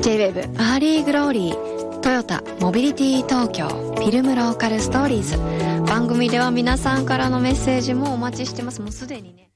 J-WAVE アーリーグローリー、トヨタモビリティ東京、フィルムローカルストーリーズ。番組では皆さんからのメッセージもお待ちしてます。もうすでにね。